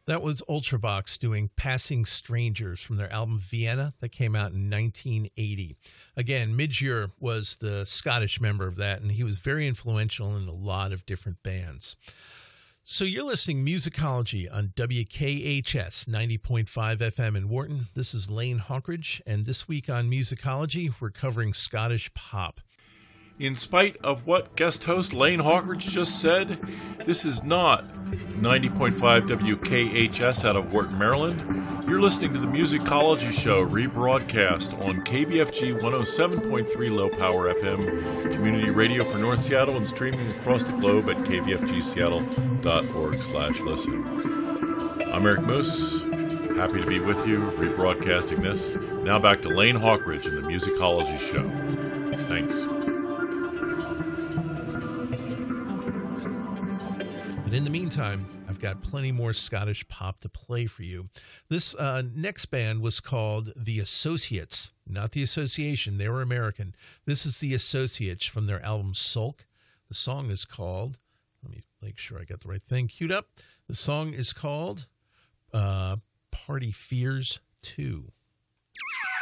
That was Ultravox doing Passing Strangers from their album Vienna that came out in 1980. Again, Midge was the Scottish member of that, and he was very influential in a lot of different bands. So you're listening Musicology on WKHS 90.5 FM in Wharton. This is Lane Hawkridge, and this week on Musicology, we're covering Scottish pop. In spite of what guest host Lane Hawkridge just said, this is not 90.5 WKHS out of Wharton, Maryland. You're listening to the Musicology Show, rebroadcast on KBFG 107.3 Low Power FM, community radio for North Seattle, and streaming across the globe at kbfgseattle.org/listen. I'm Eric Moose. Happy to be with you, rebroadcasting this. Now back to Lane Hawkridge and the Musicology Show. Thanks. But in the meantime, I've got plenty more Scottish pop to play for you. This next band was called The Associates, not The Association. They were American. This is The Associates from their album Sulk. The song is called, let me make sure I got the right thing queued up. The song is called Party Fears 2.